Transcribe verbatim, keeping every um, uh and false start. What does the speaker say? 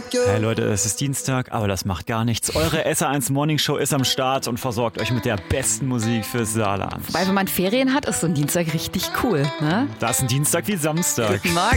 Hey Leute, es ist Dienstag, aber das macht gar nichts. Eure S A eins Morning Show ist am Start und versorgt euch mit der besten Musik fürs Saarland. Weil wenn man Ferien hat, ist so ein Dienstag richtig cool, ne? Das ist ein Dienstag wie Samstag. Guten Morgen.